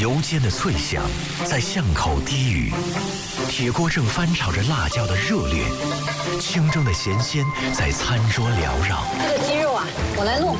油煎的脆香在巷口低语，铁锅正翻炒着辣椒的热烈，清蒸的咸鲜在餐桌缭绕。 这个鸡肉啊，我来弄。